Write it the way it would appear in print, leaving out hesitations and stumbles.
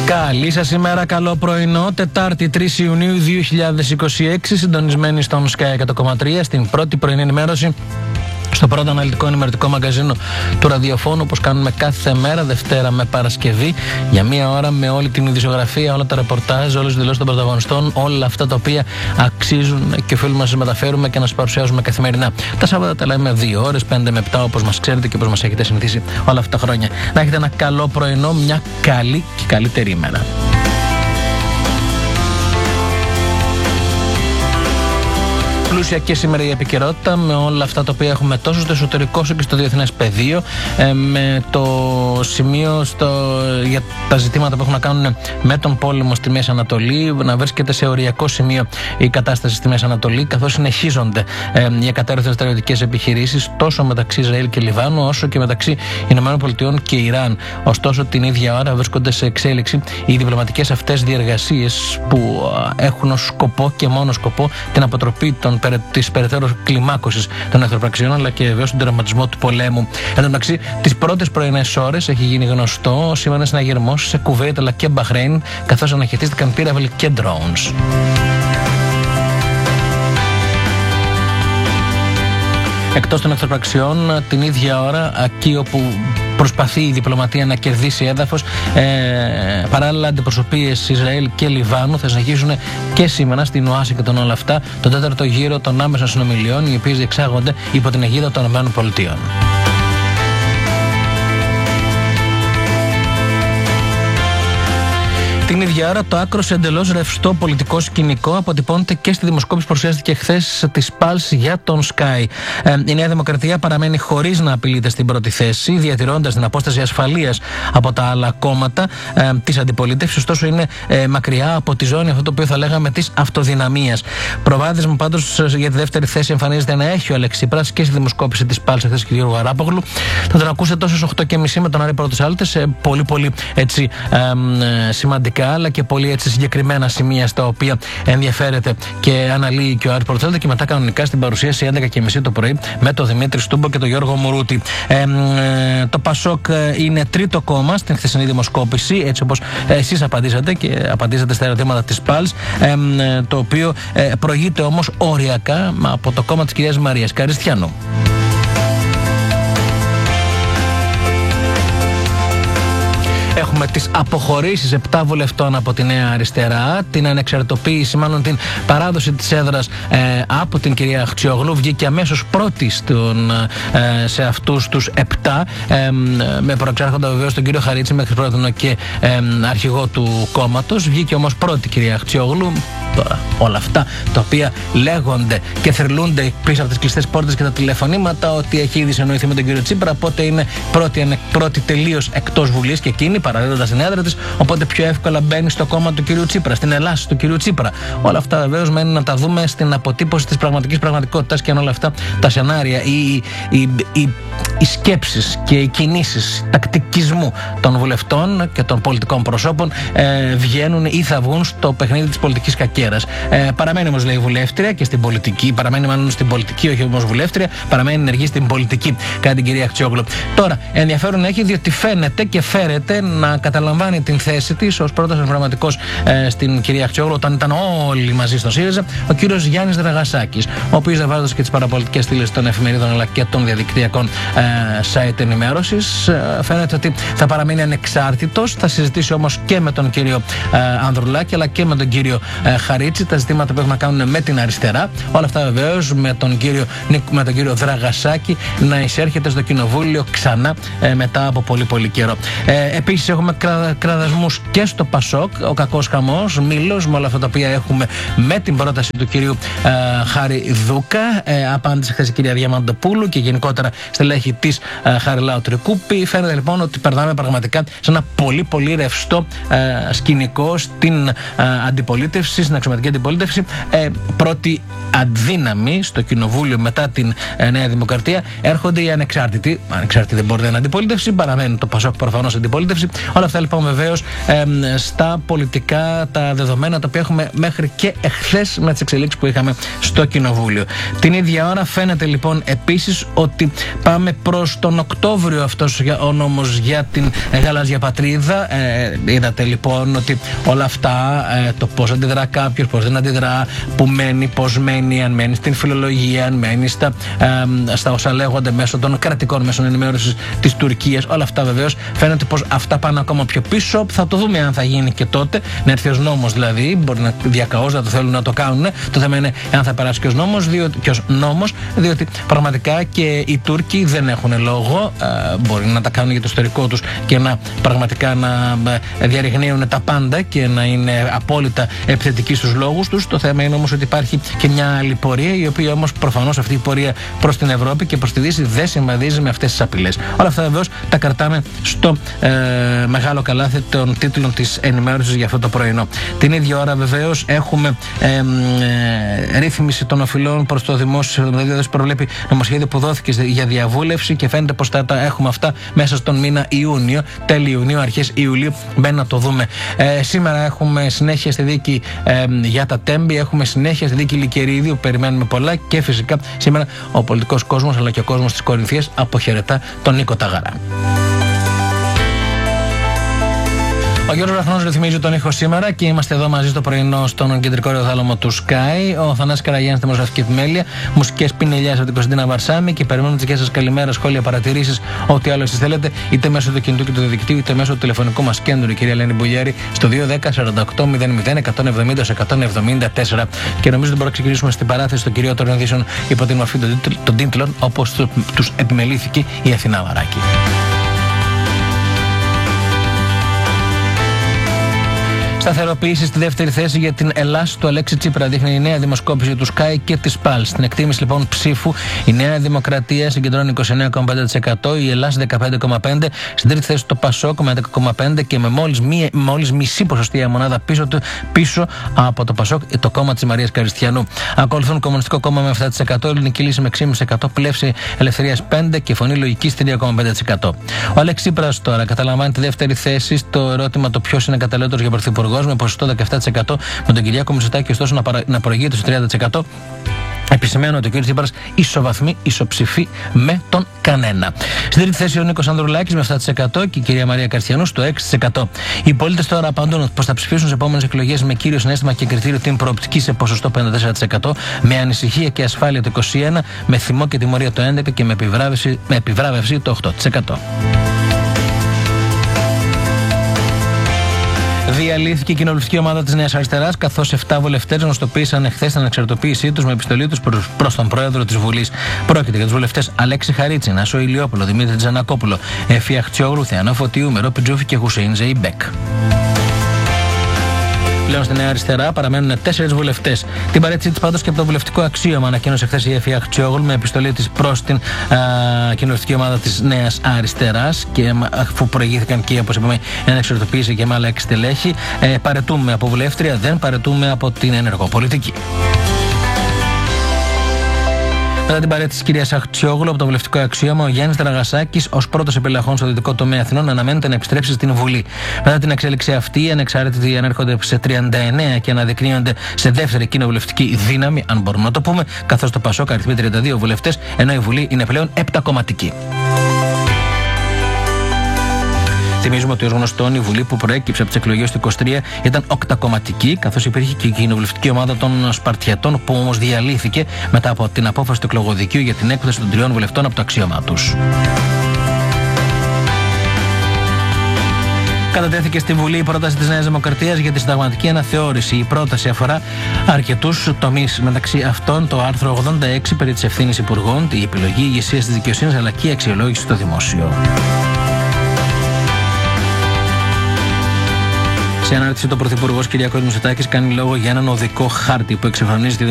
Καλή σας ημέρα, καλό πρωινό. Τετάρτη 3 Ιουνίου 2026, συντονισμένοι στον Sky 100,3 στην πρώτη πρωινή ενημέρωση. Στο πρώτο αναλυτικό ενημερωτικό μαγκαζίνο του ραδιοφώνου, όπως κάνουμε κάθε μέρα, Δευτέρα με Παρασκευή, για μία ώρα με όλη την ειδησιογραφία, όλα τα ρεπορτάζ, όλες τις δηλώσεις των πρωταγωνιστών, όλα αυτά τα οποία αξίζουν και οφείλουμε να σας μεταφέρουμε και να σας παρουσιάζουμε καθημερινά. Τα Σάββατα τα λέμε 2 ώρες, 5 με 7, όπως μας ξέρετε και όπως μας έχετε συνηθίσει όλα αυτά τα χρόνια. Να έχετε ένα καλό πρωινό, μια καλή και καλύτερη ημέρα. Πλούσια και σήμερα η επικαιρότητα με όλα αυτά τα οποία έχουμε τόσο στο εσωτερικό όσο και στο διεθνές πεδίο, με το σημείο για τα ζητήματα που έχουν να κάνουν με τον πόλεμο στη Μέση Ανατολή, να βρίσκεται σε οριακό σημείο η κατάσταση στη Μέση Ανατολή, καθώς συνεχίζονται οι ακατέρωθες στρατιωτικές επιχειρήσεις τόσο μεταξύ Ισραήλ και Λιβάνου όσο και μεταξύ ΗΠΑ και Ιράν. Ωστόσο, την ίδια ώρα βρίσκονται σε εξέλιξη οι διπλωματικές αυτές διεργασίες που έχουν ως σκοπό και μόνο σκοπό την αποτροπή της περαιτέρω κλιμάκωσης των εχθροπραξιών, αλλά και βεβαίως τον τερματισμό του πολέμου. Εν τω μεταξύ, τις πρώτες πρωινές ώρες έχει γίνει γνωστό σήμερα συναγερμός σε Κουβέιτ αλλά και Μπαχρέιν, καθώς αναχαιτίστηκαν πύραυλοι και drones. Εκτός των εχθροπραξιών, την ίδια ώρα, εκεί όπου προσπαθεί η διπλωματία να κερδίσει έδαφος, παράλληλα αντιπροσωπείες Ισραήλ και Λιβάνου θα συνεχίσουν και σήμερα στην Ουάσιγκτον όλα αυτά, τον τέταρτο γύρο των άμεσων συνομιλιών, οι οποίες διεξάγονται υπό την αιγίδα των ΗΠΑ. Την ίδια ώρα, το άκρος εντελώς ρευστό πολιτικό σκηνικό αποτυπώνεται και στη δημοσκόπηση που παρουσιάστηκε χθες της Pulse για τον Sky. Η Νέα Δημοκρατία παραμένει χωρίς να απειλείται στην πρώτη θέση, διατηρώντας την απόσταση ασφαλείας από τα άλλα κόμματα της αντιπολίτευσης. Ωστόσο, είναι μακριά από τη ζώνη αυτό το οποίο θα λέγαμε της αυτοδυναμίας. Προβάδισμα πάντως για τη δεύτερη θέση εμφανίζεται να έχει ο Αλέξης Τσίπρας και στη δημοσκόπηση της Pulse χθες κ. Αράπογλου. Θα τον ακούσετε τόσο στις 8.30 με τον Άρη Πρωτοσάλτες, πολύ έτσι σημαντικά, αλλά και πολύ έτσι συγκεκριμένα σημεία στα οποία ενδιαφέρεται και αναλύει και ο Άρης Πρωτοσάλτης, και μετά κανονικά στην παρουσίαση 11.30 το πρωί με τον Δημήτρη Στούμπο και τον Γιώργο Μουρούτη. Το Πασόκ είναι τρίτο κόμμα στην χθεσινή δημοσκόπηση, έτσι όπως εσείς απαντήσατε και απαντήσατε στα ερωτήματα της Pulse, το οποίο προηγείται όμως οριακά από το κόμμα της κυρίας Μαρίας Καριστιανού. Έχουμε τις αποχωρήσεις 7 βουλευτών από τη Νέα Αριστερά, την ανεξαρτητοποίηση, μάλλον την παράδοση της έδρας από την κυρία Αχτσιόγλου. Βγήκε αμέσως πρώτη σε αυτούς τους 7, με προεξάρχοντα βεβαίως τον κύριο Χαρίτση μέχρι πρώτον και αρχηγό του κόμματος. Βγήκε όμως πρώτη η κυρία Αχτσιόγλου. Τώρα, όλα αυτά τα οποία λέγονται και θρυλούνται πίσω από τις κλειστές πόρτες και τα τηλεφωνήματα ότι έχει ήδη συνοηθεί με τον κύριο Τσίπρα, οπότε είναι πρώτη τελείως εκτός Βουλής και εκείνη, παραδίδοντας την έδρα της, οπότε πιο εύκολα μπαίνει στο κόμμα του κυρίου Τσίπρα, στην Ελλάδα του κυρίου Τσίπρα. Όλα αυτά βεβαίως μένει να τα δούμε στην αποτύπωση της πραγματικής πραγματικότητας και αν όλα αυτά τα σενάρια, οι σκέψεις και οι κινήσεις τακτικισμού των βουλευτών και των πολιτικών προσώπων βγαίνουν ή θα βγουν στο παιχνίδι της πολιτικής κακέρας. Παραμένει όμως, λέει, βουλεύτρια και στην πολιτική, παραμένει μάλλον στην πολιτική, όχι όμως βουλεύτρια, παραμένει ενεργή στην πολιτική, κατά την κυρία Αχτσιόγλου. Τώρα, ενδιαφέρον έχει διότι φαίνεται και φέρεται να καταλαμβάνει την θέση της ως πρώτος εμβληματικός στην κυρία Αχτσιόγλου, όταν ήταν όλοι μαζί στο ΣΥΡΙΖΑ, ο κύριος Γιάννης Δραγασάκης, ο οποίος διαβάζοντας και τις παραπολιτικές στήλες των εφημερίδων αλλά και των διαδικτυακών site ενημέρωσης, φαίνεται ότι θα παραμείνει ανεξάρτητος. Θα συζητήσει όμως και με τον κύριο Ανδρουλάκη αλλά και με τον κύριο Χαρίτση τα ζητήματα που έχουν να κάνουν με την αριστερά. Όλα αυτά βεβαίως με τον κύριο Δραγασάκη να εισέρχεται στο κοινοβούλιο ξανά μετά από πολύ καιρό. Επίσης έχουμε κραδασμούς και στο Πασόκ, ο κακός χαμός, μήλος με όλα αυτά τα οποία έχουμε με την πρόταση του κυρίου Χάρη Δούκα. Απάντησε χθες η κυρία Διαμαντοπούλου και γενικότερα στελέχη της Χαριλάου Τρικούπη. Φαίνεται λοιπόν ότι περνάμε πραγματικά σε ένα πολύ ρευστό σκηνικό στην αντιπολίτευση, στην αξιωματική αντιπολίτευση. Πρώτη αδύναμη στο κοινοβούλιο μετά την Νέα Δημοκρατία έρχονται οι ανεξάρτητοι. Ανεξάρτητοι δεν μπορεί να είναι αντιπολίτευση, παραμένει το Πασόκ προφανώς αντιπολίτευση, Όλα αυτά λοιπόν βεβαίως στα πολιτικά τα δεδομένα τα οποία έχουμε μέχρι και εχθές με τις εξελίξεις που είχαμε στο Κοινοβούλιο. Την ίδια ώρα φαίνεται λοιπόν επίσης ότι πάμε προς τον Οκτώβριο αυτός ο νόμος για την γαλάζια πατρίδα. Είδατε λοιπόν ότι όλα αυτά, το πώς αντιδρά κάποιος, πώς δεν αντιδρά, που μένει, πώς μένει, αν μένει στην φιλολογία, αν μένει στα όσα λέγονται μέσω των κρατικών μέσων ενημέρωσης της Τουρκίας, όλα αυτά βεβαίως φαίνεται πως αυτά πάνε ακόμα πιο πίσω. Θα το δούμε αν θα γίνει και τότε, να έρθει ως νόμος δηλαδή. Μπορεί να διακαώς να το θέλουν να το κάνουν. Το θέμα είναι αν θα περάσει και ως νόμος, διότι πραγματικά και οι Τούρκοι δεν έχουν λόγο. Μπορεί να τα κάνουν για το ιστορικό τους και να πραγματικά να διαρριγνύουν τα πάντα και να είναι απόλυτα επιθετικοί στους λόγους τους. Το θέμα είναι όμως ότι υπάρχει και μια άλλη πορεία, η οποία όμως προφανώς αυτή η πορεία προς την Ευρώπη και προς τη Δύση δεν συμβαδίζει με αυτές τις απειλές. Όλα αυτά βεβαίως τα κρατάμε στο μεγάλο καλάθι των τίτλων της ενημέρωσης για αυτό το πρωινό. Την ίδια ώρα βεβαίως έχουμε ρύθμιση των οφειλών προς το δημόσιο, δηλαδή προβλέπει νομοσχέδιο που δόθηκε για διαβούλευση και φαίνεται πως θα τα έχουμε αυτά μέσα στον μήνα Ιούνιο, τέλη Ιουνίου, αρχές Ιουλίου. Μπαίνει να το δούμε. Σήμερα έχουμε συνέχεια στη δίκη για τα Τέμπη, έχουμε συνέχεια στη δίκη Λυκερίδη, που περιμένουμε πολλά, και φυσικά σήμερα ο πολιτικός κόσμος αλλά και ο κόσμος της Κορινθίας αποχαιρετά τον Νίκο Ταγαρά. Ο Γιώργος Ραχνός ρυθμίζει τον ήχο σήμερα και είμαστε εδώ μαζί στο πρωινό στον κεντρικό ραδιοθάλαμο του Sky. Ο Θανάσης Καραγιάννης, δημοσιογραφική επιμέλεια, μουσικές πινελιάς από την Κωνσταντίνα Βαρσάμη, και περιμένουμε τις δικές σας καλημέρα, σχόλια, παρατηρήσεις, ό,τι άλλο εσείς θέλετε, είτε μέσω του κινητού και του διαδικτύου, είτε μέσω του τηλεφωνικού μας κέντρου, η κυρία Ελένη Μπουλιέρη, στο 210-48-00-170-174. Και νομίζω ότι μπορούμε να ξεκινήσουμε στην παράθεση των κυριότερων ειδήσεων υπό την μορφή των τίτλων, όπως τους επιμελήθηκε η Αθηνά Μαράκη. Σταθεροποίηση στη δεύτερη θέση για την Ελλάς του Αλέξη Τσίπρα, δείχνει η νέα δημοσκόπηση του Sky και της ΠΑΛ. Στην εκτίμηση λοιπόν ψήφου, η Νέα Δημοκρατία συγκεντρώνει 29,5%, η Ελλάς 15,5%, στην τρίτη θέση το Πασόκ με 10,5% και με μόλις μισή ποσοστία μονάδα πίσω από το Πασόκ το κόμμα της Μαρίας Καριστιανού. Ακολουθούν Κομμουνιστικό Κόμμα με 7%, Ελληνική Λύση με 6,5%, Πλεύση Ελευθερίας 5% και Φωνή Λογικής 3,5%. Ο Αλέξη Τσίπρας τώρα καταλαμβάνει τη δεύτερη θέση στο ερώτημα το ποιος είναι καταλληλότερος για πρωθυπουργό, με ποσοστό 17%, με τον Κυριάκο Μητσοτάκη ωστόσο να προηγείται στο 30%. Επισημαίνω ότι ο κ. Τσίπρας ισοψηφεί με τον κανένα. Στην τρίτη θέση ο Νίκος Ανδρουλάκης με 7% και η κυρία Μαρία Καριστιανού στο 6%. Οι πολίτες τώρα απαντούν πως θα ψηφίσουν σε επόμενες εκλογές με κύριο συναίσθημα και κριτήριο την προοπτική σε ποσοστό 54%, με ανησυχία και ασφάλεια το 21%, με θυμό και τιμωρία το 11% και με επιβράβευση το 8%. Διαλύθηκε η κοινοβουλευτική ομάδα της Νέας Αριστεράς, καθώς 7 βουλευτές γνωστοποίησαν εχθές την ανεξαρτοποίησή τους με επιστολή τους προς τον πρόεδρο της Βουλής. Πρόκειται για τους βουλευτές Αλέξη Χαρίτση, Νάσο Ηλιόπουλο, Δημήτρη Τζανακόπουλο, Εφη Αχτσιόγλου, Θεανό Φωτίου, Μερό Πιτζούφη και Χουσέιν Ζεϊμπέκ. Πλέον στη Νέα Αριστερά παραμένουν 4 βουλευτές. Την παρέτησή της πάντως και από το βουλευτικό αξίωμα ανακοίνωσε χθες η Εφη Αχτσιόγλου με επιστολή της προς την κοινοβουλευτική ομάδα της Νέας Αριστεράς, και αφού προηγήθηκαν και, όπως είπαμε, η ανεξαρτοποίηση και με άλλα 6 στελέχη, παρετούμε από βουλεύτρια, δεν παρετούμε από την ενεργό πολιτική. Μετά την παρέτηση της κυρίας Αχτσιόγλου από το βουλευτικό αξίωμα, ο Γιάννης Δραγασάκης, ως πρώτος επιλαχών στο δυτικό τομέα Αθηνών, αναμένεται να επιστρέψει στην Βουλή. Μετά την εξέλιξη αυτή, οι ανεξάρτητοι ανέρχονται σε 39 και αναδεικνύονται σε δεύτερη κοινοβουλευτική δύναμη, αν μπορούμε να το πούμε, καθώς το Πασόκ αριθμεί 32 βουλευτές, ενώ η Βουλή είναι πλέον επτακομματική. Θυμίζουμε ότι ως γνωστόν η Βουλή που προέκυψε από τις εκλογές του 23 ήταν οκτακομματική, καθώς υπήρχε και η κοινοβουλευτική ομάδα των Σπαρτιατών, που όμως διαλύθηκε μετά από την απόφαση του εκλογοδικείου για την έκδοση των 3 βουλευτών από το αξίωμά τους. Κατατέθηκε στη Βουλή η πρόταση της Νέας Δημοκρατίας για τη συνταγματική αναθεώρηση. Η πρόταση αφορά αρκετούς τομείς, μεταξύ αυτών το άρθρο 86 περί της ευθύνης υπουργών, την επιλογή ηγεσίας της δικαιοσύνης αλλά και η αξιολόγηση στο δημόσιο. Σε ανάρτηση, το Πρωθυπουργός κ. Μητσοτάκης κάνει λόγο για έναν οδικό χάρτη που εξυγχρονίζει τη